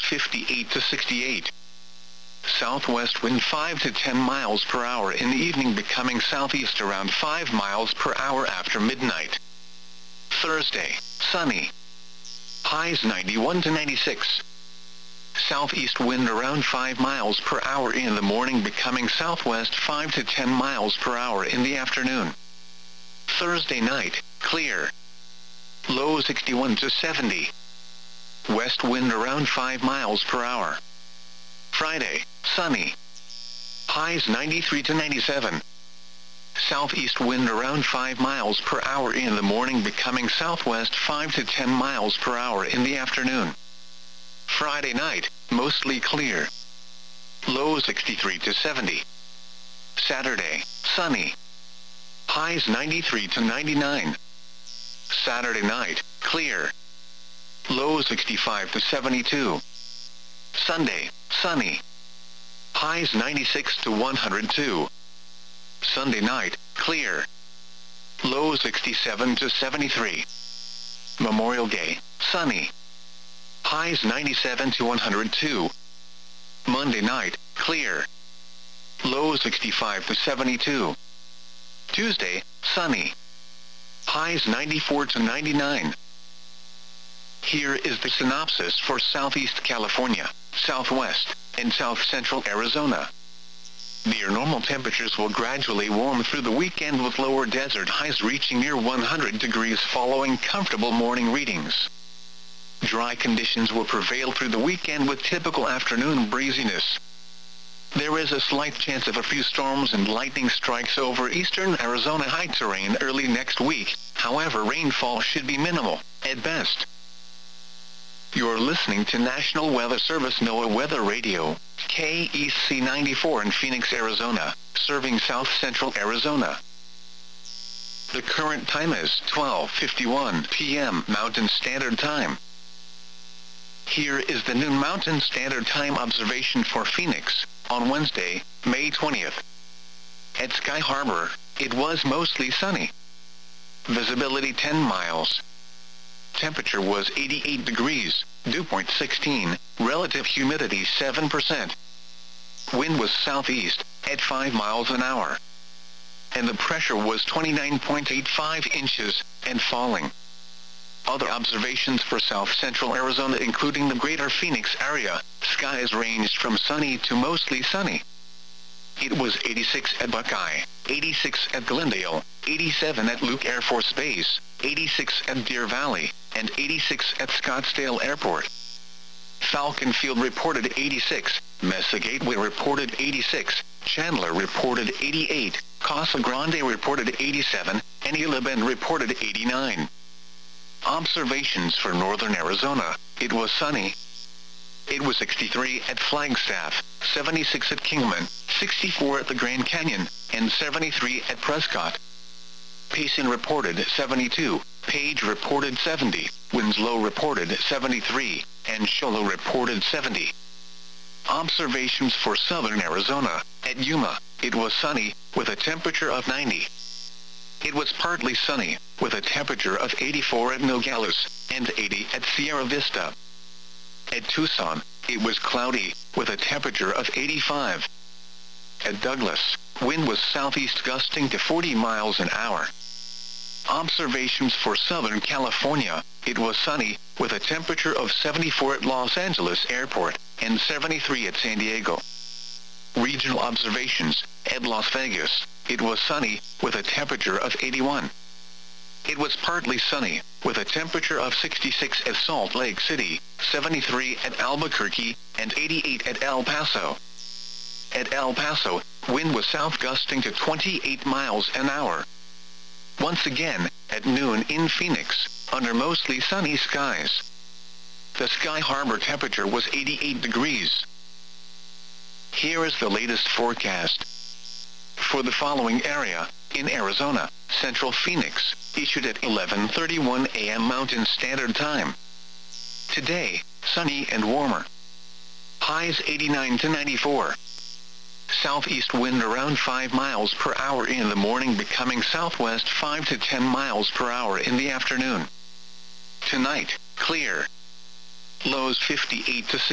58 to 68. Southwest wind 5 to 10 miles per hour in the evening, becoming southeast around 5 miles per hour after midnight. Thursday, sunny. Highs 91 to 96. Southeast wind around 5 miles per hour in the morning, becoming southwest 5 to 10 miles per hour in the afternoon. Thursday night, clear. Low 61 to 70. West wind around 5 miles per hour. Friday, sunny. Highs 93 to 97. Southeast wind around 5 miles per hour in the morning, becoming southwest 5 to 10 miles per hour in the afternoon. Friday night, mostly clear. Low 63 to 70. Saturday, sunny. Highs 93 to 99. Saturday night, clear. Low 65 to 72. Sunday, sunny. Highs 96 to 102. Sunday night, clear. Low 67 to 73. Memorial Day, sunny. Highs 97 to 102. Monday night, clear. Low 65 to 72. Tuesday, sunny. Highs 94 to 99. Here is the synopsis for Southeast California, Southwest, and South Central Arizona. Near normal temperatures will gradually warm through the weekend, with lower desert highs reaching near 100 degrees following comfortable morning readings. Dry conditions will prevail through the weekend with typical afternoon breeziness. There is a slight chance of a few storms and lightning strikes over eastern Arizona high terrain early next week. However, rainfall should be minimal, at best. You're listening to National Weather Service NOAA Weather Radio, KEC 94 in Phoenix, Arizona, serving South Central Arizona. The current time is 12:51 p.m. Mountain Standard Time. Here is the noon Mountain Standard Time observation for Phoenix, on Wednesday, May 20th. At Sky Harbor, it was mostly sunny. Visibility 10 miles. Temperature was 88 degrees, dew point 16, relative humidity 7%. Wind was southeast, at 5 miles an hour. And the pressure was 29.85 inches, and falling. Other observations for South Central Arizona, including the greater Phoenix area, skies ranged from sunny to mostly sunny. It was 86 at Buckeye, 86 at Glendale, 87 at Luke Air Force Base, 86 at Deer Valley, and 86 at Scottsdale Airport. Falcon Field reported 86, Mesa Gateway reported 86, Chandler reported 88, Casa Grande reported 87, and Isla Bend reported 89. Observations for northern Arizona, it was sunny. It was 63 at Flagstaff, 76 at Kingman, 64 at the Grand Canyon, and 73 at Prescott. Payson reported 72, Page reported 70, Winslow reported 73, and Sholo reported 70. Observations for southern Arizona, at Yuma, it was sunny, with a temperature of 90. It was partly sunny, with a temperature of 84 at Nogales, and 80 at Sierra Vista. At Tucson, it was cloudy, with a temperature of 85. At Douglas, wind was southeast gusting to 40 miles an hour. Observations for Southern California, it was sunny, with a temperature of 74 at Los Angeles Airport, and 73 at San Diego. Regional observations, at Las Vegas, it was sunny, with a temperature of 81. It was partly sunny, with a temperature of 66 at Salt Lake City, 73 at Albuquerque, and 88 at El Paso. At El Paso, wind was south gusting to 28 miles an hour. Once again, at noon in Phoenix, under mostly sunny skies. The Sky Harbor temperature was 88 degrees. Here is the latest forecast. For the following area, in Arizona, Central Phoenix, issued at 11:31 a.m. Mountain Standard Time. Today, sunny and warmer. Highs 89 to 94. Southeast wind around 5 miles per hour in the morning, becoming southwest 5 to 10 miles per hour in the afternoon. Tonight, clear. Lows 58 to